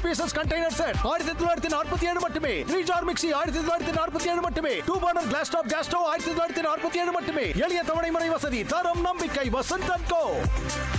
Pieces container set 1947 மட்டுமே. 3 jar mixie 1947 மட்டுமே. 2 burner class top gas stove 1947 மட்டுமே. எளிய தவணை முறை வசதி, தரம் நம்பிக்கை வசந்த் அண்ட் கோ.